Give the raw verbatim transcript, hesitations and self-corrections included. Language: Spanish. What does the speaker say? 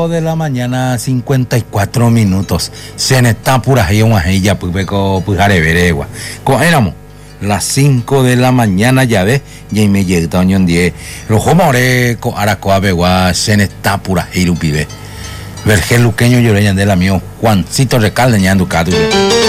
De la mañana, cincuenta y cuatro minutos. Se está pura ahí una ella, pues peco, pues areveregua. Éramos las cinco de la mañana, ya ves, y me llega un diez. Los homores, aracoa, begua, se está pura ahí, pibe. Vergel luqueño, yo le llamé la mío, Juancito Recalde, ñando,